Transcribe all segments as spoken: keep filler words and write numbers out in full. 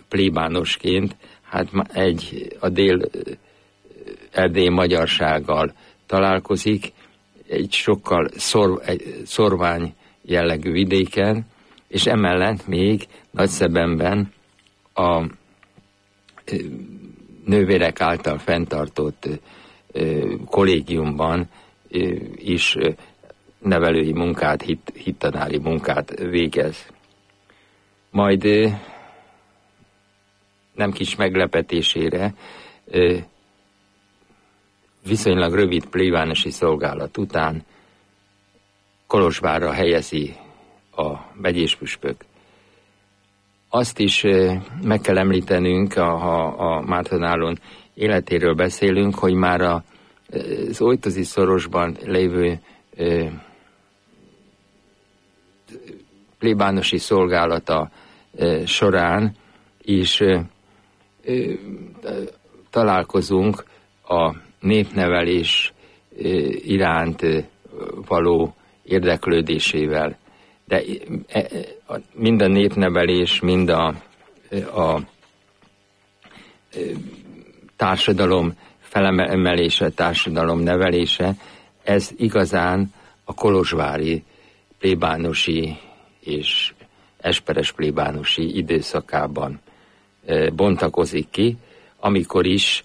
plébánosként hát egy a dél-erdélyi magyarsággal találkozik, egy sokkal szor, egy szorvány jellegű vidéken, és emellett még Nagyszebenben a nővérek által fenntartott kollégiumban is nevelői munkát, hit, hittanári munkát végez. Majd nem kis meglepetésére viszonylag rövid plébánosi szolgálat után Kolozsvárra helyezi a megyéspüspök. Azt is meg kell említenünk, ha a Márton életéről beszélünk, hogy már az Ojtozi szorosban lévő plébánosi szolgálata során is találkozunk a népnevelés iránt való érdeklődésével. De mind a népnevelés, mind a, a társadalom felemelése, társadalom nevelése, ez igazán a kolozsvári plébánosi és esperes plébánosi időszakában bontakozik ki, amikor is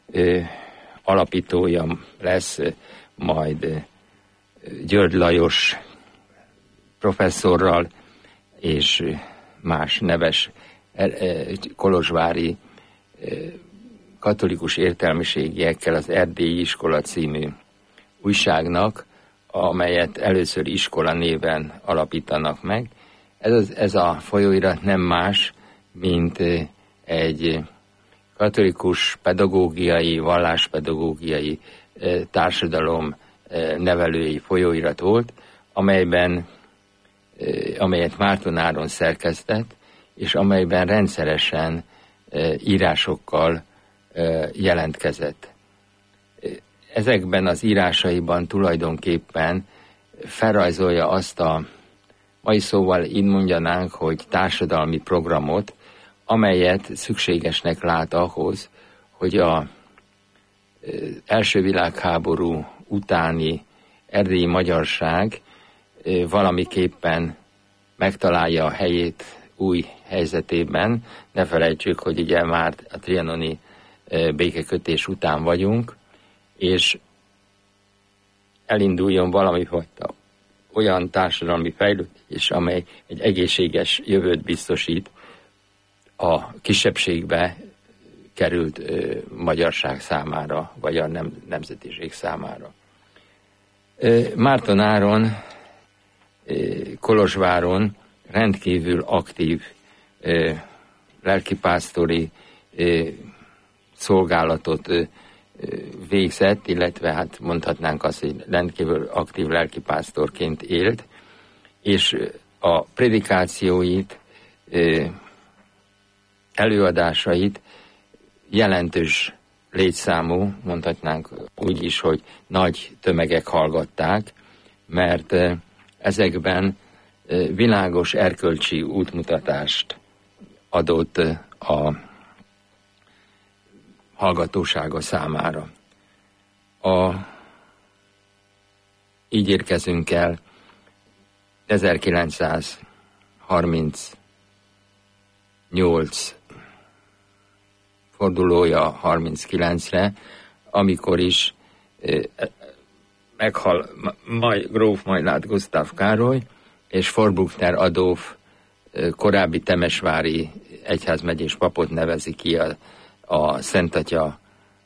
alapítója lesz majd György Lajos professzorral és más neves kolozsvári katolikus értelmiségiekkel az Erdélyi Iskola című újságnak, amelyet először iskola néven alapítanak meg. Ez, az, ez a folyóirat nem más, mint egy katolikus pedagógiai, valláspedagógiai, társadalom nevelői folyóirat volt, amelyben, amelyet Márton Áron szerkesztett, és amelyben rendszeresen írásokkal jelentkezett. Ezekben az írásaiban tulajdonképpen felrajzolja azt a, mai szóval így mondjanánk, hogy társadalmi programot, amelyet szükségesnek lát ahhoz, hogy a első világháború utáni erdélyi magyarság valamiképpen megtalálja a helyét új helyzetében. Ne felejtsük, hogy ugye már a trianoni békekötés után vagyunk, és elinduljon valamifajta olyan társadalmi fejlődés, amely egy egészséges jövőt biztosít a kisebbségbe került ö, magyarság számára, vagy a nem, nemzetiség számára. Ö, Márton Áron ö, Kolozsváron rendkívül aktív ö, lelkipásztori ö, szolgálatot ö, végzett, illetve hát mondhatnánk azt, hogy rendkívül aktív lelkipásztorként élt, és a prédikációit, előadásait jelentős létszámú, mondhatnánk úgy is, hogy nagy tömegek hallgatták, mert ezekben világos erkölcsi útmutatást adott a hallgatósága számára. A, így érkezünk el ezerkilencszázharmincnyolc fordulója harminckilencre, amikor is eh, meghal Maj, gróf Majlát Gusztáv Károly, és Forbuchner Adolf eh, korábbi temesvári egyházmegyés papot nevezi ki a a Szentatya,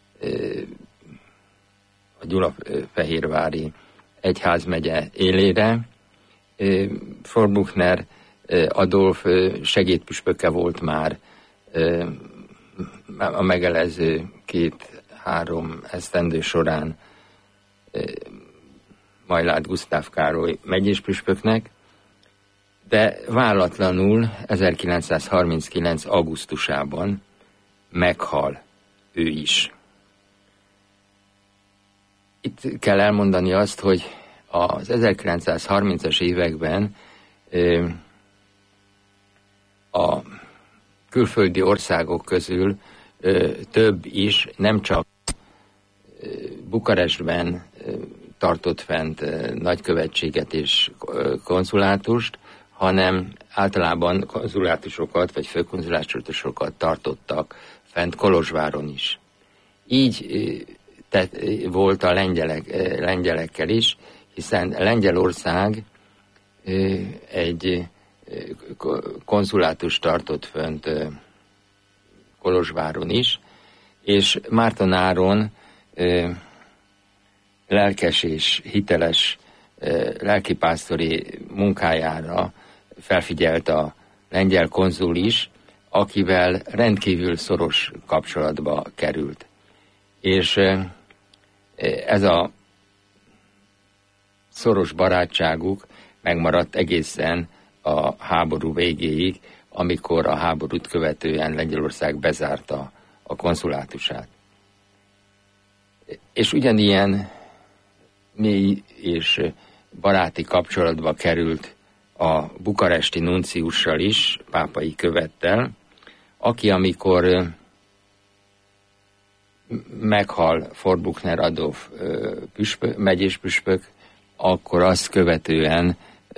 a Gyulafehérvári egyházmegye élére. Forbuchner Adolf segédpüspöke volt már a megelező két-három esztendő során Majlát Gusztáv Károly megyéspüspöknek, de váratlanul ezerkilencszázharminckilenc. augusztusában meghal ő is. Itt kell elmondani azt, hogy az ezerkilencszázharmincas években ö, a külföldi országok közül ö, több is nem csak ö, Bukarestben ö, tartott fent ö, nagykövetséget és ö, konzulátust, hanem általában konzulátusokat vagy főkonzulátusokat tartottak fent Kolozsváron is. Így ö, te, ö, volt a lengyelek, ö, lengyelekkel is, hiszen Lengyelország ö, egy konzulátus tartott fönt Kolozsváron is, és Márton-Áron lelkes és hiteles lelkipásztori munkájára felfigyelt a lengyel konzul is, akivel rendkívül szoros kapcsolatba került. És ez a szoros barátságuk megmaradt egészen a háború végéig, amikor a háborút követően Lengyelország bezárta a konzulátusát. És ugyanilyen mély és baráti kapcsolatba került a bukaresti nunciussal is, pápai követtel, aki amikor meghal Forbuchner Adolf püspök, megyés püspök, akkor azt követően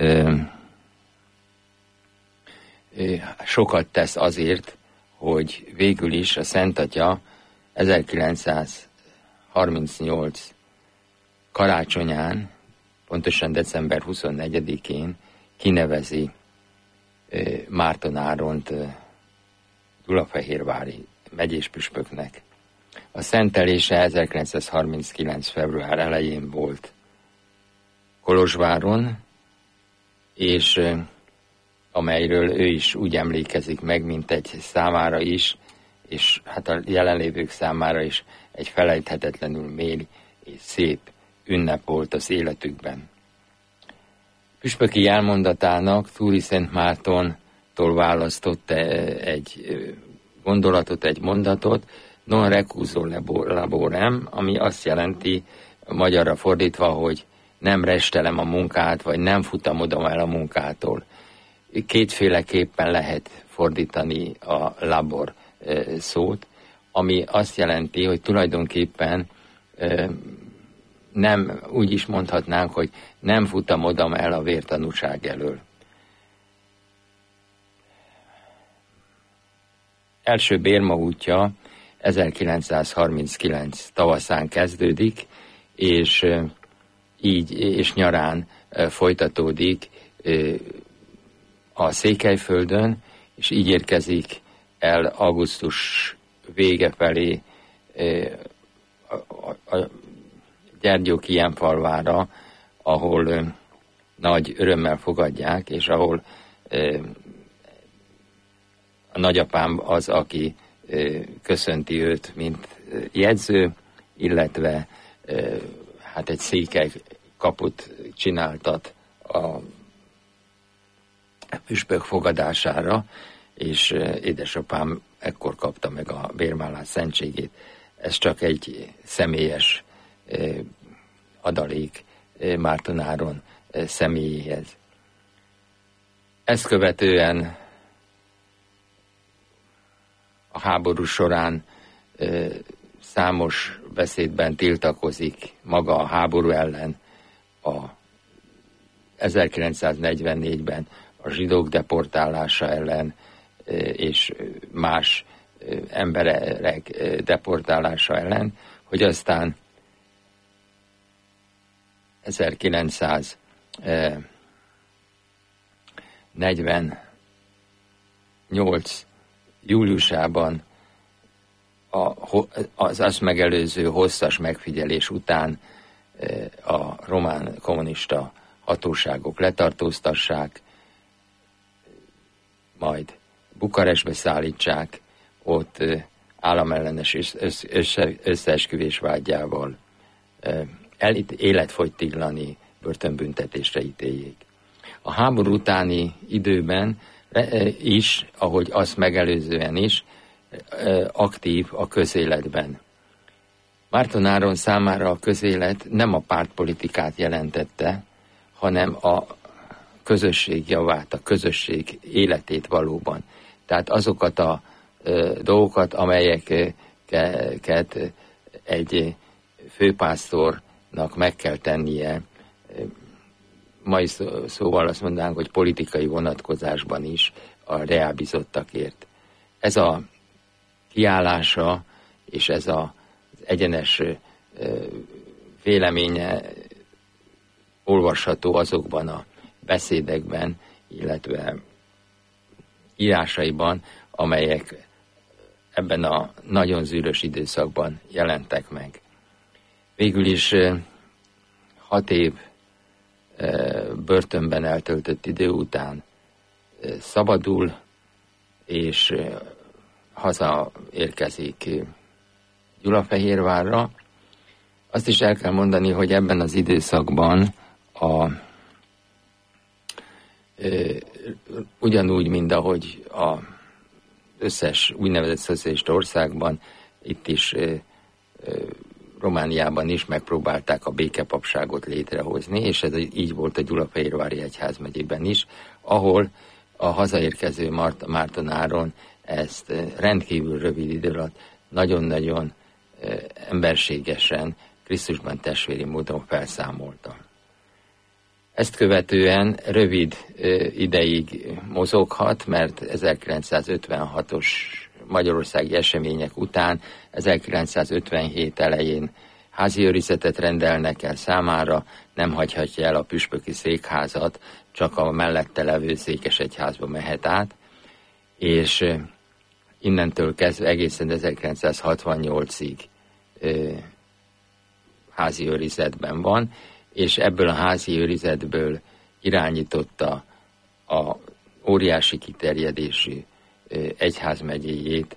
sokat tesz azért, hogy végül is a Szent Atya ezerkilencszázharmincnyolc karácsonyán, pontosan december huszonnegyedikén kinevezi Márton-Áront gyulafehérvári megyéspüspöknek. A szentelése ezerkilencszázharminckilenc február elején volt Kolozsváron, és amelyről ő is úgy emlékezik meg, mint egy számára is, és hát a jelenlévők számára is egy felejthetetlenül mély és szép ünnep volt az életükben. Püspöki elmondatának Túri Szent Mártontól választott egy gondolatot, egy mondatot, non recuso laborem, ami azt jelenti, magyarra fordítva, hogy nem restelem a munkát, vagy nem futamodom el a munkától. Kétféleképpen lehet fordítani a labor szót, ami azt jelenti, hogy tulajdonképpen nem, úgy is mondhatnánk, hogy nem futamodom el a vértanúság elől. Első Bérma útja ezerkilencszázharminckilenc tavaszán kezdődik, és így és nyarán folytatódik a Székelyföldön, és így érkezik el augusztus vége felé a Gyergyóki-Jenfalvára, ahol nagy örömmel fogadják, és ahol a nagyapám az, aki köszönti őt, mint jegyző, illetve hát egy székely kaput csináltat a püspök fogadására, és édesapám ekkor kapta meg a bérmálás szentségét. Ez csak egy személyes adalék Márton-Áron személyéhez. Ezt követően a háború során számos beszédben tiltakozik maga a háború ellen, a ezerkilencszáznegyvennégyben a zsidók deportálása ellen, és más emberek deportálása ellen, hogy aztán ezerkilencszáznegyvennyolc júliusában a, az azt megelőző hosszas megfigyelés után a román kommunista hatóságok letartóztassák, majd Bukarestbe szállítsák, ott államellenes össze, összeesküvés vágyával életfogytiglani börtönbüntetésre ítéljék. A háború utáni időben is, ahogy azt megelőzően is, aktív a közéletben. Márton-Áron számára a közélet nem a pártpolitikát jelentette, hanem a közösség javát, a közösség életét valóban. Tehát azokat a dolgokat, amelyeket egy főpásztornak meg kell tennie, mai szóval azt mondanánk, hogy politikai vonatkozásban is a reálbizottakért. Ez a kiállása és ez az egyenes véleménye olvasható azokban a beszédekben, illetve írásaiban, amelyek ebben a nagyon zűrös időszakban jelentek meg. Végül is hat év börtönben eltöltött idő után szabadul, és hazaérkezik Gyulafehérvárra. Azt is el kell mondani, hogy ebben az időszakban a, e, ugyanúgy, mint ahogy az összes úgynevezett szocialista országban, itt is e, e, Romániában is megpróbálták a békepapságot létrehozni, és ez így volt a Gyulafehérvári egyházmegyében is, ahol a hazaérkező Mart- Márton Áron ezt rendkívül rövid idő alatt nagyon-nagyon e, emberségesen, Krisztusban testvéri módon felszámolta. Ezt követően rövid e, ideig mozoghat, mert ezerkilencszázötvenhatos magyarországi események után ezerkilencszázötvenhét elején házi őrizetet rendelnek el számára, nem hagyhatja el a püspöki székházat, csak a mellette levő székesegyházba mehet át, és innentől kezdve egészen ezerkilencszázhatvannyolcig házi őrizetben van, és ebből a házi őrizetből irányította a óriási kiterjedésű egyházmegyéjét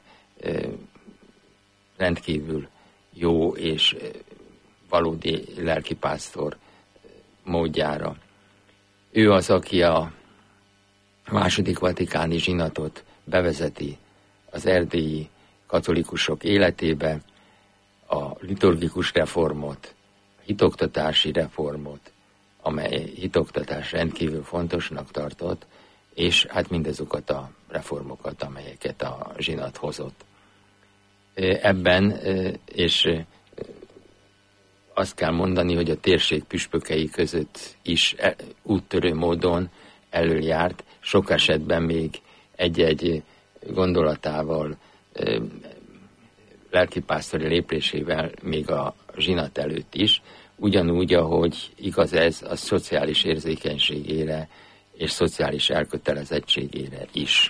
rendkívül jó és valódi lelkipásztor módjára. Ő az, aki a második vatikáni zsinatot bevezeti az erdélyi katolikusok életébe, a liturgikus reformot, a hitoktatási reformot, amely hitoktatás rendkívül fontosnak tartott, és hát mindazokat a reformokat, amelyeket a zsinat hozott. Ebben, és azt kell mondani, hogy a térség püspökei között is úttörő módon elöljárt, sok esetben még egy-egy gondolatával, lelkipásztori lépésével még a zsinat előtt is, ugyanúgy, ahogy igaz ez a szociális érzékenységére és szociális elkötelezettségére is.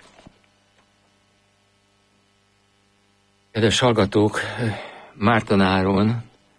Kedves hallgatók, Márton Áron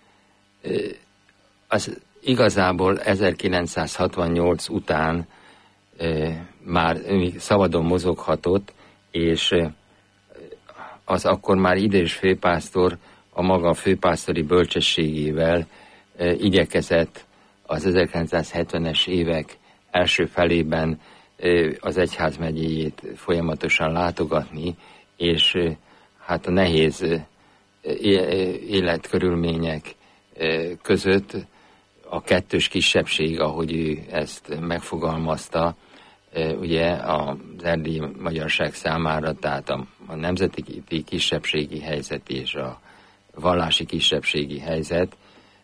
az igazából ezerkilencszázhatvannyolc után már szabadon mozoghatott, és az akkor már idős főpásztor a maga főpásztori bölcsességével igyekezett az ezerkilencszázhetvenes évek első felében az egyházmegyéjét folyamatosan látogatni, és hát a nehéz életkörülmények között a kettős kisebbség, ahogy ő ezt megfogalmazta, ugye az erdélyi magyarság számára, tehát a, a nemzeti kisebbségi helyzet és a vallási kisebbségi helyzet,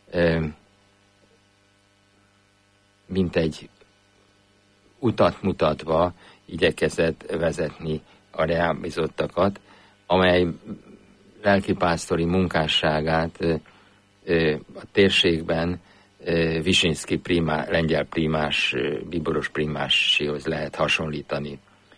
mint egy utat mutatva igyekezett vezetni a reálbizottakat, amely lelkipásztori munkásságát a térségben Visinszky primá, lengyel primás, bíboros primásihoz lehet hasonlítani.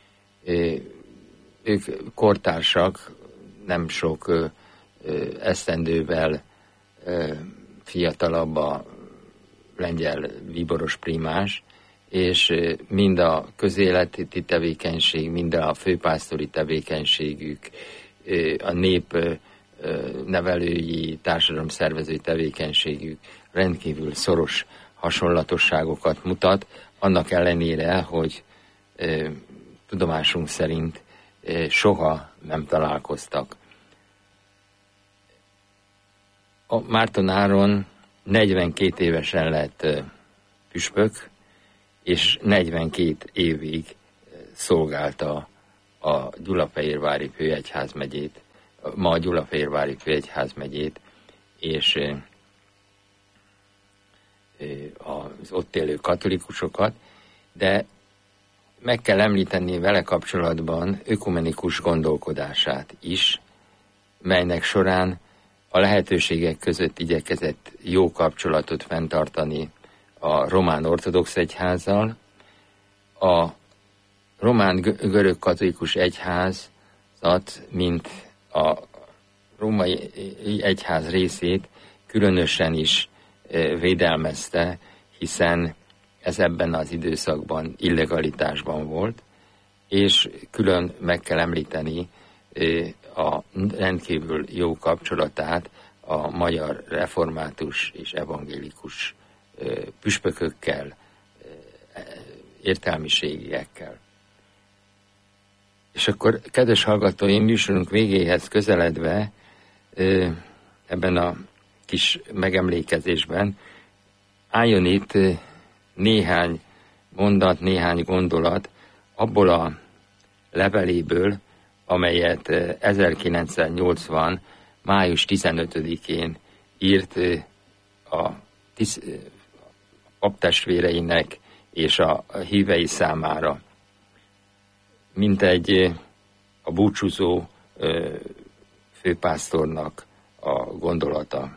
Ők kortársak, nem sok esztendővel fiatalabb a lengyel bíboros primás, és mind a közéleti tevékenység, mind a főpásztori tevékenységük, a nép nevelői, társadalomszervező tevékenységük rendkívül szoros hasonlatosságokat mutat, annak ellenére, hogy e, tudomásunk szerint e, soha nem találkoztak. A Márton Áron negyvenkét évesen lett e, püspök, és negyvenkét évig szolgálta a Gyulafehérvári főegyházmegyét, ma a Gyulafehérvári főegyházmegyét, és az ott élő katolikusokat, de meg kell említeni vele kapcsolatban ökumenikus gondolkodását is, melynek során a lehetőségek között igyekezett jó kapcsolatot fenntartani a román ortodox egyházzal. A román görög katolikus egyházat, mint a római egyház részét különösen is védelmezte, hiszen ez ebben az időszakban illegalitásban volt, és külön meg kell említeni a rendkívül jó kapcsolatát a magyar református és evangélikus püspökökkel, értelmiségiekkel. És akkor, kedves hallgatóim, műsorunk végéhez közeledve ebben a kis megemlékezésben álljon itt néhány mondat, néhány gondolat abból a leveléből, amelyet ezerkilencszáznyolcvan. május tizenötödikén írt a paptestvéreinek és a hívei számára, mint egy a búcsúzó főpásztornak a gondolata.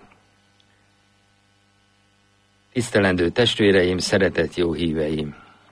Tisztelendő testvéreim, szeretett jó híveim!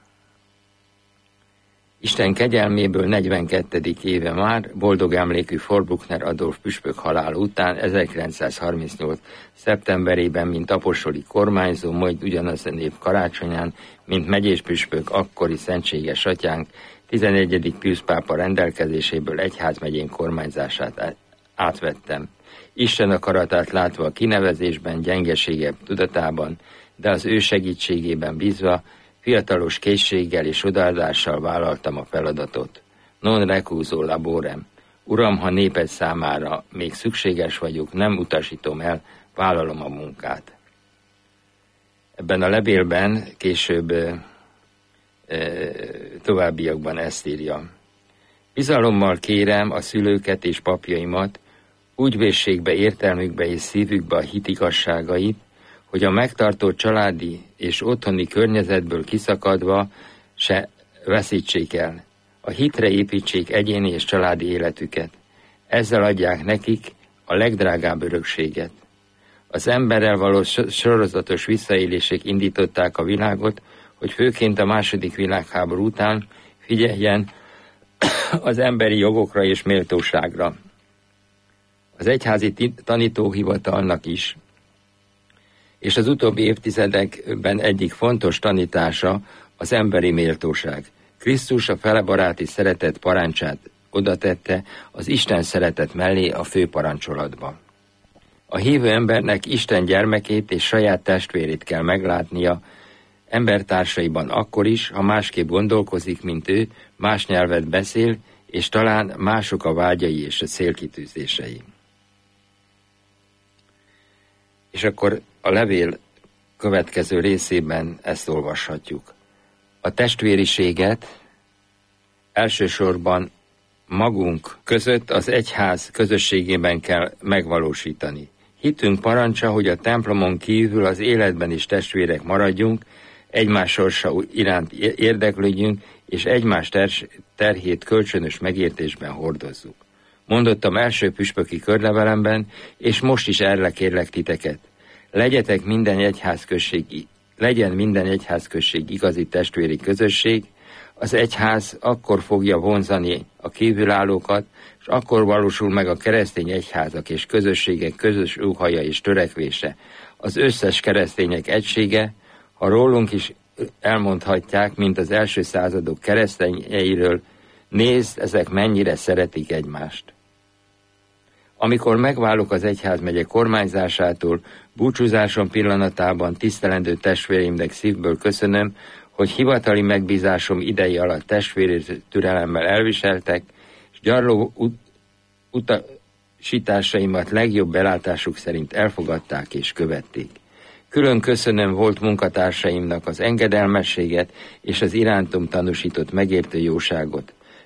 Isten kegyelméből negyvenkettedik éve már, boldog emlékű Forbuckner Adolf püspök halála után ezerkilencszázharmincnyolc. szeptemberében, mint apostoli kormányzó, majd ugyanaz a név karácsonyán, mint megyés püspök, akkori szentséges atyánk, tizenegyedik Piusz pápa rendelkezéséből egyházmegyén kormányzását átvettem. Isten akaratát látva a kinevezésben, gyengeségebb tudatában, de az ő segítségében bízva, fiatalos készséggel és odaadással vállaltam a feladatot. Non recuso laborem. Uram, ha néped számára még szükséges vagyok, nem utasítom el, vállalom a munkát. Ebben a levélben később e, e, továbbiakban ezt írja. Bizalommal kérem a szülőket és papjaimat, úgy vessék be értelmükbe és szívükbe a hit igazságait, hogy a megtartott családi és otthoni környezetből kiszakadva se veszítsék el. A hitre építsék egyéni és családi életüket. Ezzel adják nekik a legdrágább örökséget. Az emberrel való sorozatos visszaélések indították a világot, hogy főként a második világháború után figyeljen az emberi jogokra és méltóságra. Az egyházi tanítóhivatalnak is, és az utóbbi évtizedekben egyik fontos tanítása az emberi méltóság. Krisztus a felebaráti szeretet parancsát odatette az Isten szeretet mellé a főparancsolatba. A hívő embernek Isten gyermekét és saját testvérét kell meglátnia embertársaiban akkor is, ha másképp gondolkozik, mint ő, más nyelvet beszél, és talán mások a vágyai és a célkitűzései. És akkor a levél következő részében ezt olvashatjuk. A testvériséget elsősorban magunk között az egyház közösségében kell megvalósítani. Hitünk parancsa, hogy a templomon kívül az életben is testvérek maradjunk, egymás sorsa iránt érdeklődjünk, és egymás ter- terhét kölcsönös megértésben hordozzuk. Mondottam első püspöki körlevelemben, és most is erre kérlek titeket. Legyetek minden egyházközség, legyen minden egyházközség igazi testvéri közösség, az egyház akkor fogja vonzani a kívülállókat, és akkor valósul meg a keresztény egyházak és közösségek közös óhaja és törekvése. Az összes keresztények egysége, ha rólunk is elmondhatják, mint az első századok keresztényeiről, nézd, ezek mennyire szeretik egymást. Amikor megválok az egyházmegye kormányzásától, búcsúzásom pillanatában tisztelendő testvéreimnek szívből köszönöm, hogy hivatali megbízásom idei alatt testvéri türelemmel elviseltek, és gyarló ut- utasításaimat legjobb belátásuk szerint elfogadták és követték. Külön köszönöm volt munkatársaimnak az engedelmességet és az irántom tanúsított megértő jóságot.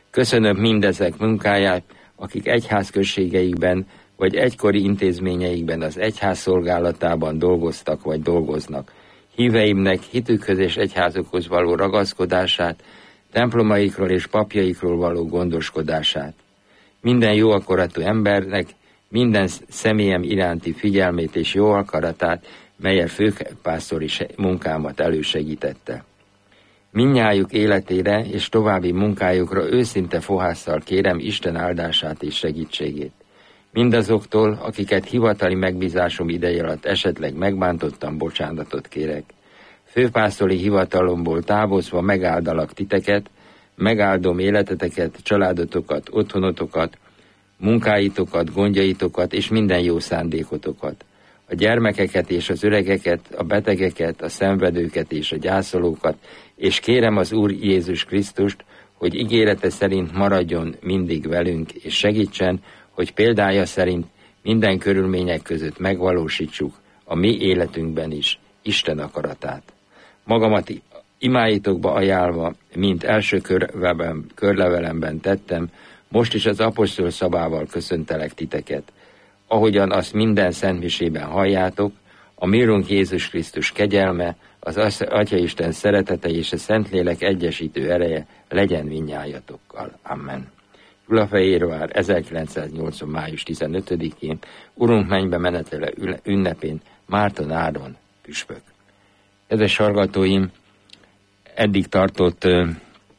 Köszönöm mindezek munkáját, akik egyházközségeikben vagy egykori intézményeikben az egyház szolgálatában dolgoztak vagy dolgoznak. Híveimnek hitükhöz és egyházukhoz való ragaszkodását, templomaikról és papjaikról való gondoskodását. Minden jó akaratú embernek minden személyem iránti figyelmét és jó akaratát, melyel főpásztori munkámat elősegítette. Mindnyájuk életére és további munkájukra őszinte fohásszal kérem Isten áldását és segítségét. Mindazoktól, akiket hivatali megbízásom ideje alatt esetleg megbántottam, bocsánatot kérek. Főpásztori hivatalomból távozva megáldalak titeket, megáldom életeteket, családotokat, otthonotokat, munkáitokat, gondjaitokat és minden jó szándékotokat. A gyermekeket és az öregeket, a betegeket, a szenvedőket és a gyászolókat, és kérem az Úr Jézus Krisztust, hogy ígérete szerint maradjon mindig velünk, és segítsen, hogy példája szerint minden körülmények között megvalósítsuk a mi életünkben is Isten akaratát. Magamat imáitokba ajánlva, mint első körlevelemben, körlevelemben tettem, most is az apostol szabával köszöntelek titeket. Ahogyan azt minden szentmisében halljátok, a mi Urunk Jézus Krisztus kegyelme, az Atyaisten szeretete és a Szentlélek egyesítő ereje legyen mindnyájatokkal. Amen. Gyulafehérvár ezerkilencszáznyolcvan. május tizenötödikén, Urunk mennybe menetele ünnepén, Márton Áron püspök. Kedves hallgatóim, eddig tartott uh,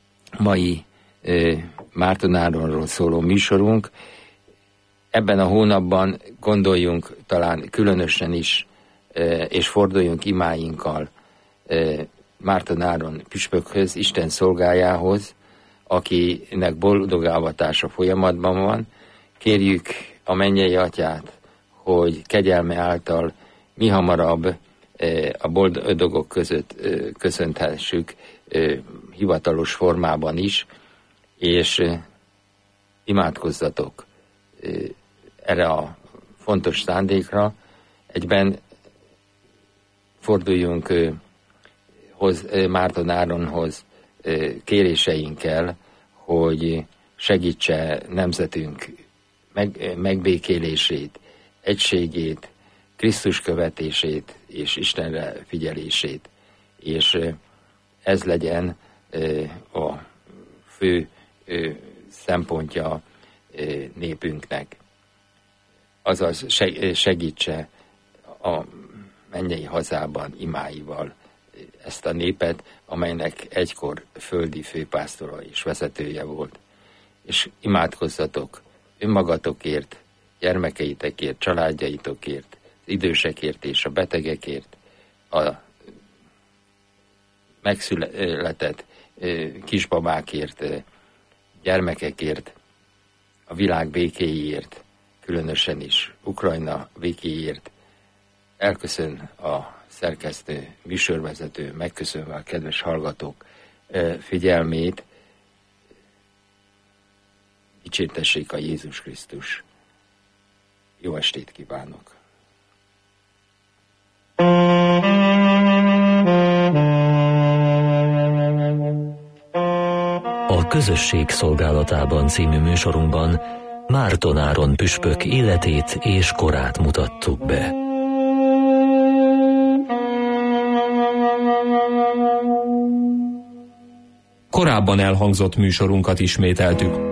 mai uh, Márton Áronról szóló műsorunk. Ebben a hónapban gondoljunk talán különösen is, uh, és forduljunk imáinkkal uh, Márton Áron püspökhöz, Isten szolgájához, akinek boldogávatása folyamatban van. Kérjük a mennyei Atyát, hogy kegyelme által mi hamarabb a boldogok között köszönthessük hivatalos formában is, és imádkozzatok erre a fontos szándékra. Egyben forduljunk hoz, Márton Áronhoz kéréseinkkel, hogy segítse nemzetünk meg, megbékélését, egységét, Krisztus követését és Istenre figyelését, és ez legyen a fő szempontja népünknek. Azaz segítse a mennyei hazában imáival ezt a népet, amelynek egykor földi főpásztora és vezetője volt. És imádkozzatok önmagatokért, gyermekeitekért, családjaitokért, az idősekért és a betegekért, a megszületett kisbabákért, gyermekekért, a világ békéjéért, különösen is Ukrajna békéjéért. Elköszön a szerkesztő, műsorvezető, megköszönve a kedves hallgatók figyelmét. Dicsértessék a Jézus Krisztus. Jó estét kívánok! A Közösség szolgálatában című műsorunkban Márton Áron püspök életét és korát mutattuk be. Korábban elhangzott műsorunkat ismételtük.